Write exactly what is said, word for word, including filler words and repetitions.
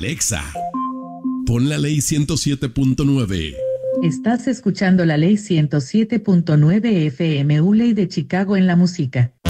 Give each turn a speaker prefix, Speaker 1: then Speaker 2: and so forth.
Speaker 1: Alexa, pon la ley ciento siete punto nueve.
Speaker 2: Estás escuchando la ley ciento siete punto nueve F M U Ley de Chicago en la música.